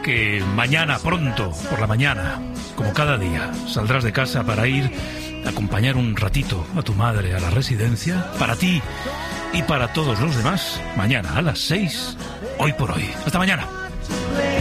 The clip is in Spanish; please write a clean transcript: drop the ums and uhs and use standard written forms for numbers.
que mañana, pronto, por la mañana, como cada día, saldrás de casa para ir a acompañar un ratito a tu madre a la residencia, para ti y para todos los demás, mañana a las 6, hoy por hoy. Hasta mañana.